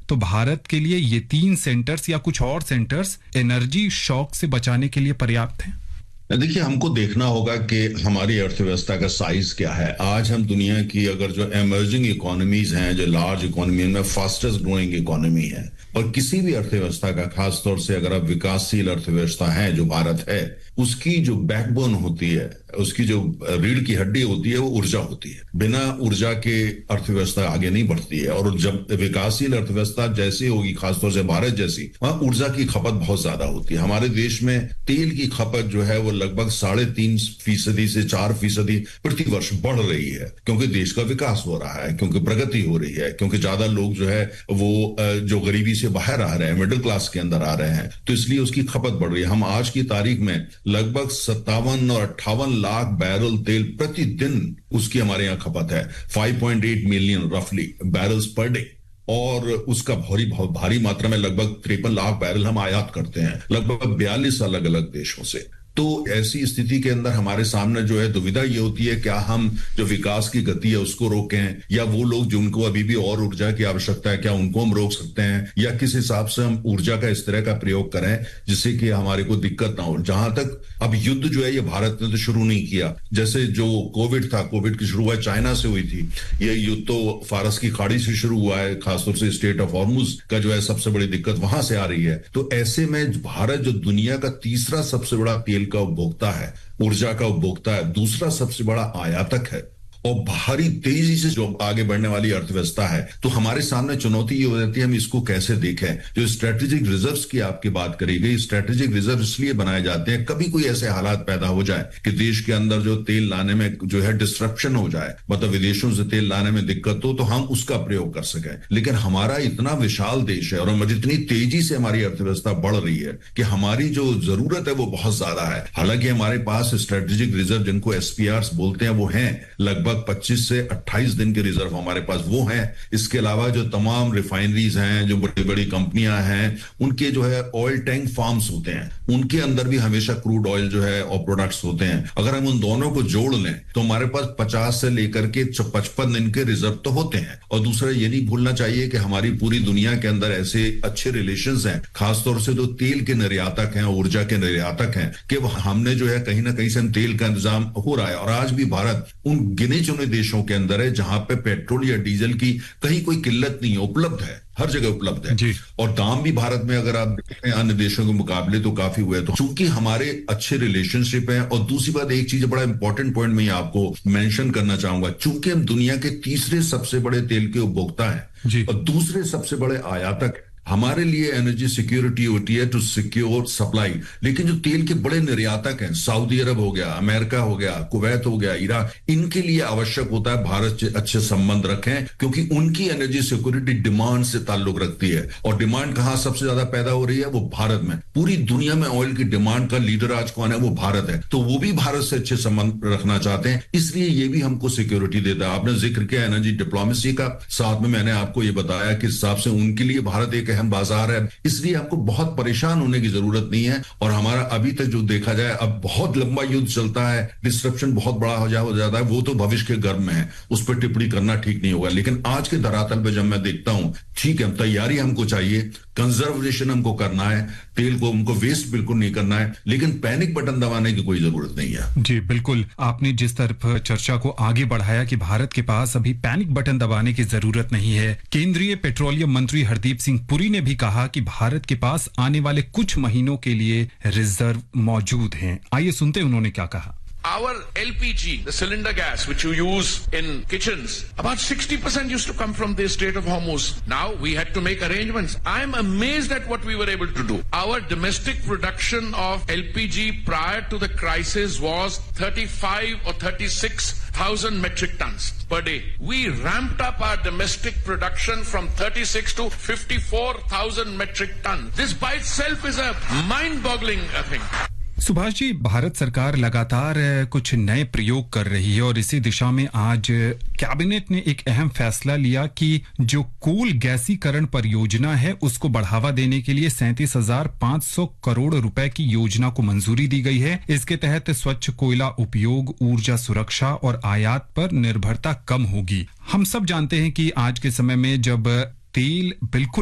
तो भारत के लिए ये 3 सेंटर्स या कुछ और सेंटर्स एनर्जी शॉक से बचाने के लिए पर्याप्त हैं? देखिए, हमको देखना होगा कि हमारी अर्थव्यवस्था का साइज क्या है। आज हम दुनिया की अगर जो एमर्जिंग इकोनॉमीज हैं, जो लार्ज इकोनॉमी में फास्टेस्ट ग्रोइंग इकोनॉमी है, और किसी भी अर्थव्यवस्था का, खासतौर से अगर आप विकासशील अर्थव्यवस्था है जो भारत है, उसकी जो बैकबोन होती है, उसकी जो रीढ़ की हड्डी होती है, वो ऊर्जा होती है। बिना ऊर्जा के अर्थव्यवस्था आगे नहीं बढ़ती है। और जब विकासशील अर्थव्यवस्था जैसी होगी, खासतौर से भारत जैसी, वहां ऊर्जा की खपत बहुत ज्यादा होती है। हमारे देश में तेल की खपत जो है वो लगभग 3.5% से 4% प्रति वर्ष बढ़ रही है, क्योंकि देश का विकास हो रहा है, क्योंकि प्रगति हो रही है, क्योंकि ज्यादा लोग जो है वो जो गरीबी से बाहर आ रहे हैं, मिडिल क्लास के अंदर आ रहे हैं, तो इसलिए उसकी खपत बढ़ रही है। हम आज की तारीख में लगभग 57 और 58 लाख बैरल तेल प्रतिदिन उसकी हमारे यहाँ खपत है, 5.8 मिलियन रफली बैरल्स पर डे। और उसका भारी मात्रा में लगभग 53 लाख बैरल हम आयात करते हैं, लगभग 42 अलग अलग देशों से। तो ऐसी स्थिति के अंदर हमारे सामने जो है दुविधा ये होती है, क्या हम जो विकास की गति है उसको रोकें, या वो लोग जो उनको अभी भी और ऊर्जा की आवश्यकता है, क्या उनको हम रोक सकते हैं, या किस हिसाब से हम ऊर्जा का इस तरह का प्रयोग करें जिससे कि हमारे को दिक्कत ना हो। जहां तक अब युद्ध जो है ये भारत ने तो शुरू नहीं किया। जैसे जो कोविड था, कोविड की शुरुआत चाइना से हुई थी, ये युद्ध तो फारस की खाड़ी से शुरू हुआ है, खासतौर से स्टेट ऑफ हॉर्मुज का जो है सबसे बड़ी दिक्कत वहां से आ रही है। तो ऐसे में भारत जो दुनिया का तीसरा सबसे बड़ा तेल का उपभोक्ता है, ऊर्जा का उपभोक्ता है, दूसरा सबसे बड़ा आयातक है, और भारी तेजी से जो आगे बढ़ने वाली अर्थव्यवस्था है, तो हमारे सामने चुनौती ये हो जाती है हम इसको कैसे देखें। जो स्ट्रेटेजिक रिजर्व्स की आपकी बात करी गई, स्ट्रेटेजिक रिजर्व इसलिए बनाए जाते हैं कभी कोई ऐसे हालात पैदा हो जाए कि देश के अंदर जो तेल लाने में जो है डिस्ट्रप्शन हो जाए, मतलब विदेशों से तेल लाने में दिक्कत हो, तो हम उसका प्रयोग कर सकें। लेकिन हमारा इतना विशाल देश है और जितनी तेजी से हमारी अर्थव्यवस्था बढ़ रही है कि हमारी जो जरूरत है वो बहुत ज्यादा है। हालांकि हमारे पास स्ट्रेटेजिक रिजर्व, जिनको SPRs बोलते हैं, वो हैं लगभग 25 से 28 दिन के रिजर्व हमारे पास वो हैं। इसके अलावा जो तमाम रिफाइनरीज हैं, जो बड़ी बड़ी कंपनियां हैं, उनके जो है ऑयल टैंक फार्म्स होते हैं, उनके अंदर भी हमेशा क्रूड ऑयल जो है और प्रोडक्ट्स होते हैं। अगर हम उन दोनों को जोड़ लें तो हमारे पास 50 से लेकर के 55 दिन के रिजर्व तो होते हैं। और दूसरा ये नहीं भूलना चाहिए कि हमारी पूरी दुनिया के अंदर ऐसे अच्छे रिलेशंस हैं, खासतौर से जो तेल के निर्यातक हैं, ऊर्जा के निर्यातक हैं, कि हमने जो है कहीं ना कहीं से हम तेल का इंतजाम हो रहा है। और आज भी भारत उन गिने चुने देशों के अंदर है जहां पे पेट्रोल या डीजल की कहीं कोई किल्लत नहीं है, उपलब्ध है, हर जगह उपलब्ध है। और दाम भी भारत में अगर आप देखें अन्य देशों के मुकाबले तो काफी हुए। तो चूंकि हमारे अच्छे रिलेशनशिप हैं, और दूसरी बात, एक चीज बड़ा इंपॉर्टेंट पॉइंट मैं आपको मेंशन करना चाहूंगा, चूंकि हम दुनिया के तीसरे सबसे बड़े तेल के उपभोक्ता हैं और दूसरे सबसे बड़े आयातक, हमारे लिए एनर्जी सिक्योरिटी होती है टू सिक्योर सप्लाई। लेकिन जो तेल के बड़े निर्यातक हैं, सऊदी अरब हो गया, अमेरिका हो गया, कुवैत हो गया, ईरान, इनके लिए आवश्यक होता है भारत से अच्छे संबंध रखें, क्योंकि उनकी एनर्जी सिक्योरिटी डिमांड से ताल्लुक रखती है। और डिमांड कहां सबसे ज्यादा पैदा हो रही है? वो भारत में। पूरी दुनिया में ऑयल की डिमांड का लीडर आज कौन है? वो भारत है। तो वो भी भारत से अच्छे संबंध रखना चाहते हैं, इसलिए ये भी हमको सिक्योरिटी देता है। आपने जिक्र किया एनर्जी डिप्लोमेसी का, साथ में मैंने आपको ये बताया कि हिसाब से उनके लिए भारत एक अहम बाजार है, इसलिए आपको बहुत परेशान होने की जरूरत नहीं है। और हमारा अभी तक जो देखा जाए, अब बहुत लंबा युद्ध चलता है, डिस्ट्रप्शन बहुत बड़ा हो जाता है, वो तो भविष्य के गर्भ में है, उस पर टिप्पणी करना ठीक नहीं होगा। लेकिन आज के धरातल पे जब मैं देखता हूं, ठीक है, तैयारी हमको चाहिए, कंजर्वेशन हमको करना है, तेल को हमको वेस्ट बिल्कुल नहीं करना है, लेकिन पैनिक बटन दबाने की कोई जरूरत नहीं है। जी बिल्कुल, आपने जिस तरफ चर्चा को आगे बढ़ाया कि भारत के पास अभी पैनिक बटन दबाने की जरूरत नहीं है, केंद्रीय पेट्रोलियम मंत्री हरदीप सिंह पुरी ने भी कहा कि भारत के पास आने वाले कुछ महीनों के लिए रिजर्व मौजूद हैं। आइए सुनते हैं उन्होंने क्या कहा। Our LPG, the cylinder gas which you use in kitchens, about 60% used to come from the Strait of Hormuz. Now we had to make arrangements. I'm amazed at what we were able to do. Our domestic production of LPG prior to the crisis was 35 or 36,000 metric tons per day. We ramped up our domestic production from 36 to 54,000 metric tons. This by itself is a mind-boggling thing. Subhash ji, Bharat सरकार लगातार कुछ नए प्रयोग कर रही है और इसी दिशा में आज कैबिनेट ने एक अहम फैसला लिया कि जो कोल गैसीकरण परियोजना है उसको बढ़ावा देने के लिए 37,500 करोड़ रुपए की योजना को मंजूरी दी गई है। इसके तहत स्वच्छ कोयला उपयोग, ऊर्जा सुरक्षा और आयात पर निर्भरता कम होगी। हम सब जानते हैं कि आज के समय में जब तेल बिल्कुल